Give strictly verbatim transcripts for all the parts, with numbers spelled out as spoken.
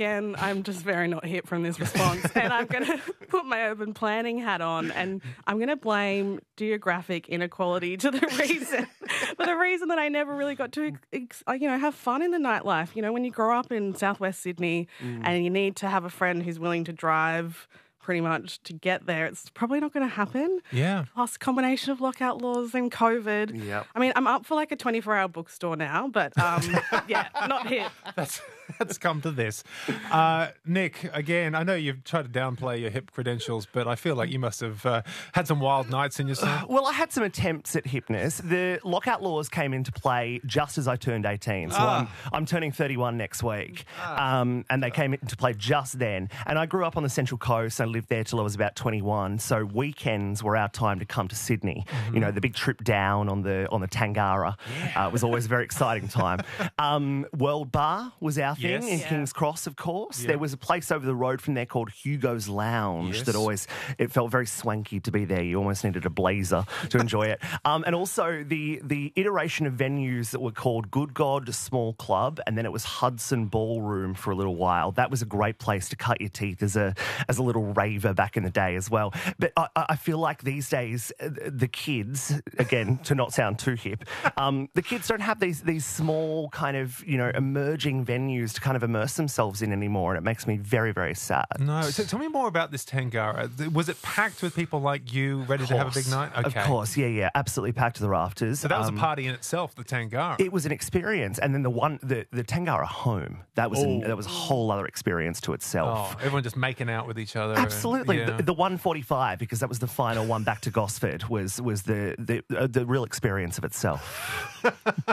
again, I'm just very not hip from this response. And I'm going to put my urban planning hat on and I'm going to blame geographic inequality to the reason, for the reason that I never really got to, ex, you know, have fun in the nightlife. You know, when you grow up in southwest Sydney mm. and you need to have a friend who's willing to drive pretty much to get there, it's probably not going to happen. Yeah. Plus, combination of lockout laws and COVID. Yep. I mean, I'm up for like a twenty-four hour bookstore now, but um, yeah, not hip. That's that's come to this. Uh, Nick, again, I know you've tried to downplay your hip credentials, but I feel like you must have uh, had some wild nights in yourself. Well, I had some attempts at hipness. The lockout laws came into play just as I turned eighteen. So Ah. I'm, I'm turning thirty-one next week. Ah. Um, and they came into play just then. And I grew up on the Central Coast. I lived there till I was about twenty-one. So weekends were our time to come to Sydney. Mm-hmm. You know, the big trip down on the on the Tangara yeah. uh, was always a very exciting time. Um, World Bar was our thing Yes. in Yeah. King's Cross, of course. Yeah. There was a place over the road from there called Hugo's Lounge Yes. that always, it felt very swanky to be there. You almost needed a blazer to enjoy it. Um, and also the the iteration of venues that were called Good God Small Club, and then it was Hudson Ballroom for a little while. That was a great place to cut your teeth as a as a little raver back in the day as well. But I, I feel like these days uh, the kids, again, to not sound too hip, um, the kids don't have these these small kind of, you know, emerging venues to kind of immerse themselves in anymore, and it makes me very, very sad. No, so tell me more about this Tangara. Was it packed with people like you, ready to have a big night? Okay. Of course, yeah, yeah, absolutely packed to the rafters. So that was Um, a party in itself, the Tangara. It was an experience, and then the one, the, the Tangara home, that was an, Oh. that was a whole other experience to itself. Oh, everyone just making out with each other. Absolutely, And, yeah. the, the one forty-five, because that was the final one back to Gosford, was was the the, uh, the real experience of itself.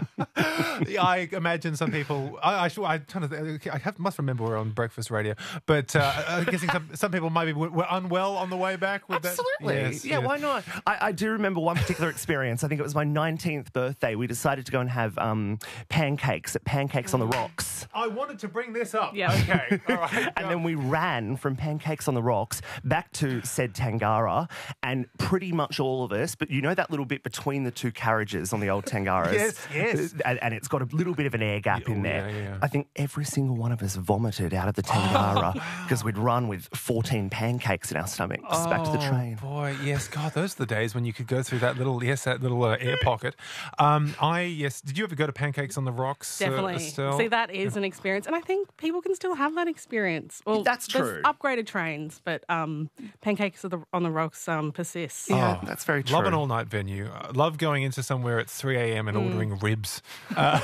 I imagine some people. I, I, I, trying to, I have, must remember we're on breakfast radio, but uh, I'm guessing some, some people maybe were, were unwell on the way back. With Absolutely, that? Yes, yeah, yes. why not? I, I do remember one particular experience. I think it was my nineteenth birthday. We decided to go and have um, pancakes at Pancakes on the Rocks. I wanted to bring this up. Yeah. Okay. All right. And then we ran from Pancakes on the Rocks back to said Tangara, and pretty much all of us, but you know that little bit between the two carriages on the old Tangaras? Yes, yes. And, and it's got a little bit of an air gap Oh, in there. yeah, yeah. I think every single one of us vomited out of the Tangara because we'd run with fourteen pancakes in our stomachs back to the train. Oh, boy, yes. God, those are the days when you could go through that little, yes, that little uh, air pocket. Um, I, yes. Did you ever go to Pancakes on the Rocks? uh, Definitely. Estelle? See, that is an experience. And I think people can still have that experience. Well, That's there's true. upgraded trains, but um, Pancakes on the, on the Rocks um, persists. Yeah, Oh, that's very true. Love an all-night venue. Uh, love going into somewhere at three a.m. and ordering ribs. Uh,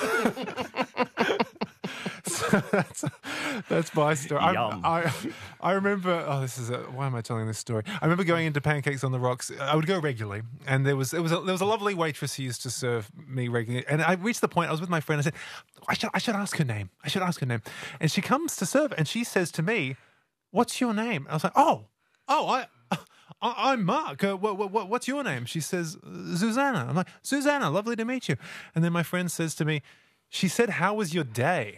so that's, that's my story. I, Yum. I, I remember, oh, this is a, why am I telling this story? I remember going into Pancakes on the Rocks. I would go regularly, and there was, it was a, there was a lovely waitress who used to serve me regularly. And I reached the point, I was with my friend, I said, I should, I should ask her name. I should ask her name. And she comes to serve, and she says to me, what's your name? And I was like, oh, oh, I... I- I'm Mark. Uh, what, what, what's your name? She says, Susanna. I'm like, Susanna, lovely to meet you. And then my friend says to me, she said, how was your day?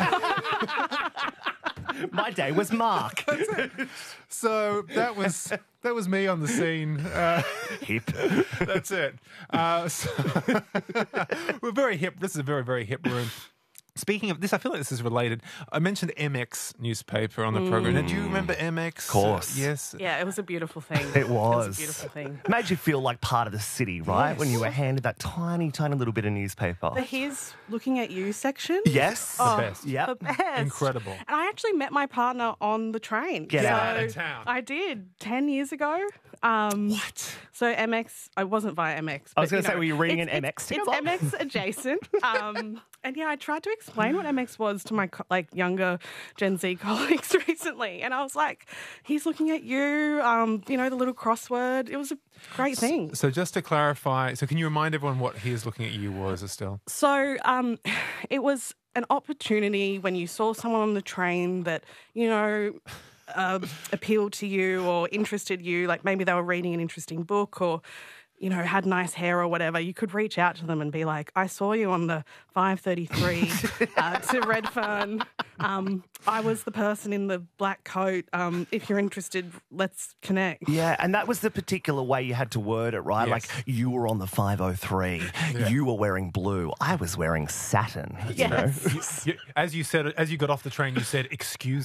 My day was Mark. So that was that was me on the scene. Uh, Hip. that's it. Uh, so we're very hip. This is a very, very hip room. Speaking of this, I feel like this is related. I mentioned M X newspaper on the program. Now, do you remember M X? Of course. Uh, yes. Yeah, it was a beautiful thing. It was. It was a beautiful thing. It made you feel like part of the city, right? Yes. When you were handed that tiny, tiny little bit of newspaper. The Here's Looking at You section. Yes. Oh, best. Yep. The best. Incredible. And I actually met my partner on the train. Get so out of town. I did ten years ago. Um, What? So M X, I wasn't via M X. I was but, going to you say, know, were you reading it's- an M X It's, together? it's M X adjacent. um, and yeah, I tried to explain what M X was to my co- like younger Gen Z colleagues recently, and I was like, "He's looking at you." Um, you know, the little crossword. It was a great thing. So just to clarify, so can you remind everyone what he is looking at you was, Estelle? So um, it was an opportunity when you saw someone on the train that, you know, uh, appealed to you or interested you, like maybe they were reading an interesting book or, you know, had nice hair or whatever, you could reach out to them and be like, I saw you on the five thirty-three uh, to Redfern. Um, I was the person in the black coat. Um, if you're interested, let's connect. Yeah, and that was the particular way you had to word it, right? Yes. Like, you were on the five oh three, Yeah. you were wearing blue, I was wearing satin, you Yes. know? You- as you said, as you got off the train, you said, "Excuse